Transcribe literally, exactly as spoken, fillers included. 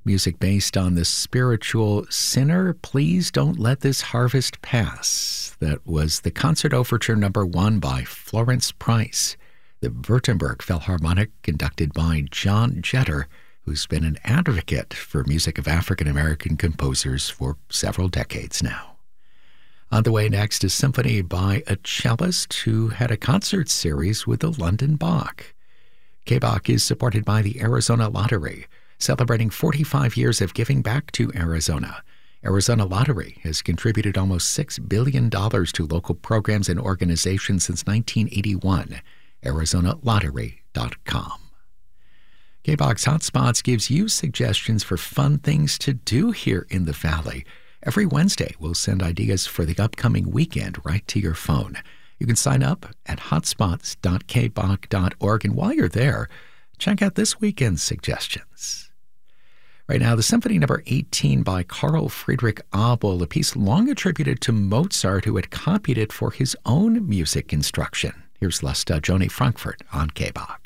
Music based on the spiritual Sinner, Please Don't Let This Harvest Pass. That was the concert overture number one by Florence Price. The Württemberg Philharmonic, conducted by John Jetter, who's been an advocate for music of African-American composers for several decades now. On the way next, a symphony by a cellist who had a concert series with the London Bach. K-Bach is supported by the Arizona Lottery, celebrating forty-five years of giving back to Arizona. Arizona Lottery has contributed almost six billion dollars to local programs and organizations since nineteen eighty-one. Arizona Lottery dot com. K-Bach's Hotspots gives you suggestions for fun things to do here in the Valley. Every Wednesday, we'll send ideas for the upcoming weekend right to your phone. You can sign up at hotspots dot k bach dot org, and while you're there, check out this weekend's suggestions. Right now, the Symphony Number eighteen by Carl Friedrich Abel, a piece long attributed to Mozart, who had copied it for his own music instruction. Here's La Stagione Frankfurt on K-Bach.